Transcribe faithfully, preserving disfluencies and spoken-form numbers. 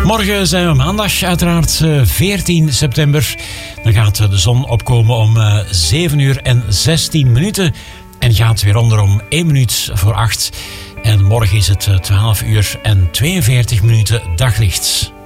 Morgen zijn we maandag, uiteraard veertien september. Dan gaat de zon opkomen om zeven uur en zestien minuten. En gaat weer onder om één minuut voor acht. En morgen is het twaalf uur en tweeënveertig minuten daglicht.